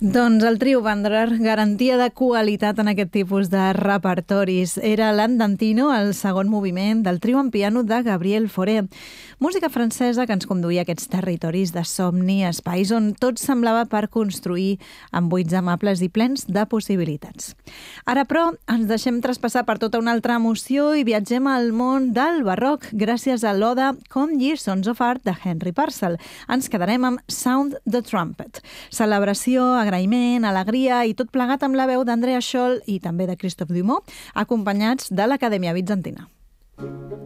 Doncs el trio Wanderer, garantia de qualitat en aquest tipus de repertoris. Era l'Andantino, el segon moviment del trio en piano de Gabriel Fauré. Música francesa que ens conduïa a aquests territoris de somni, espais on tot semblava per construir amb buits amables i plens de possibilitats. Ara, però, ens deixem traspassar per tota una altra emoció i viatgem al món del barroc gràcies a l'oda Com Ye Sons of Art de Henry Purcell. Ens quedarem amb Sound the Trumpet. Celebració, agraïment, alegria i tot plegat amb la veu d'Andrea Scholl i també de Christophe Dumont, acompanyats de l'Acadèmia Bizantina.